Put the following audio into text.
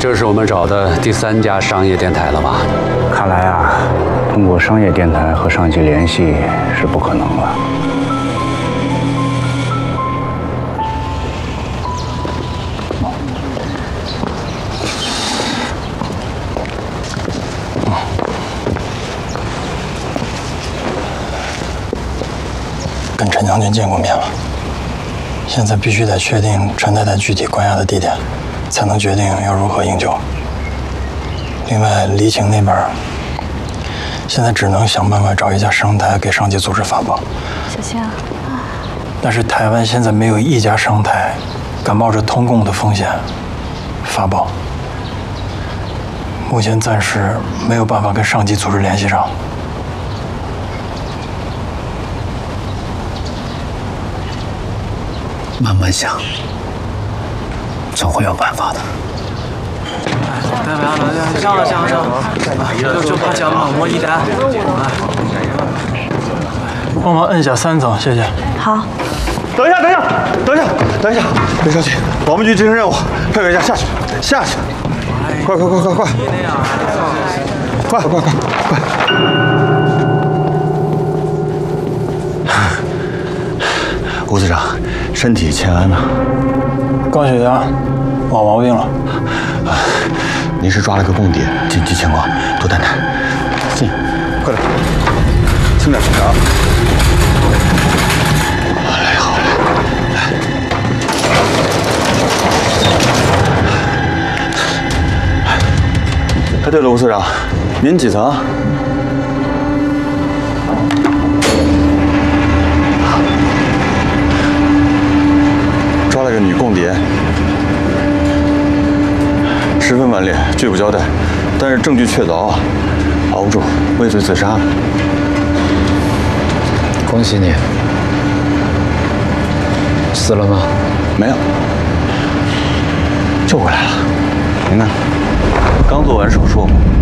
就是我们找的第3家商业电台了吧？ 看来啊，通过商业电台和上级联系是不可能了。 跟陈将军见过面了，现在必须得确定陈太太具体关押的地点，才能决定要如何营救。另外，黎晴那边现在只能想办法找一家商台给上级组织发报。 小星啊， 但是台湾现在没有一家商台敢冒着通共的风险发报，目前暂时没有办法跟上级组织联系上。 慢慢想，总会有办法的。 上，就怕讲冷漠一单。 帮忙摁下3层，谢谢。 好。 等一下，别着急，保密局执行任务，配合一下，下去，快！吴组长，身体欠安呐。 高血压，老毛病了。 临时抓了个共谍，紧急情况，多担待。进，快点，轻点啊！好嘞，哎，对了，吴所长，您几层？抓了个女共谍，十分顽劣，拒不交代，但是证据确凿啊，熬不住，畏罪自杀了。 恭喜你，死了吗？ 没有，救回来了。您看，刚做完手术，